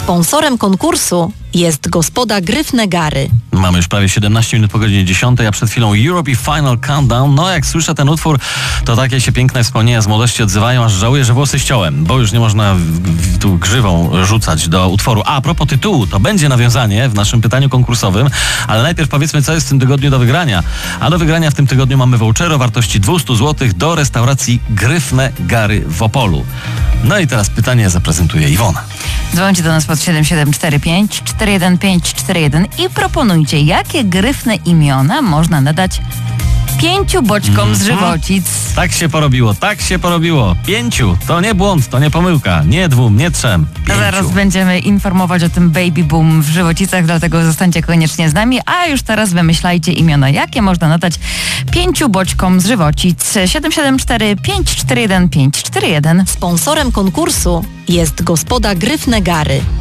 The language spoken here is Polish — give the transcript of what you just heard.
Sponsorem konkursu jest gospoda Gryfne Gary. Mamy już prawie 17 minut po godzinie 10, a przed chwilą Europe Final Countdown. No jak słyszę ten utwór, to takie się piękne wspomnienia z młodości odzywają, aż żałuję, że włosy ściąłem, bo już nie można tu grzywą rzucać do utworu. A propos tytułu, to będzie nawiązanie w naszym pytaniu konkursowym, ale najpierw powiedzmy, co jest w tym tygodniu do wygrania. A do wygrania w tym tygodniu mamy voucher o wartości 200 zł do restauracji Gryfne Gary w Opolu. No i teraz pytanie zaprezentuje Iwona. Dzwońcie do nas pod 7745 41541 i proponujcie, jakie gryfne imiona można nadać 5 boczkom z Żywocic. Tak się porobiło. 5. To nie błąd, to nie pomyłka. Nie 2, nie 3. 5. Zaraz będziemy informować o tym baby boom w Żywocicach, dlatego zostańcie koniecznie z nami, a już teraz wymyślajcie imiona, jakie można nadać 5 boczkom z Żywocic. 774 541 541. Sponsorem konkursu jest gospoda Gryfne Gary.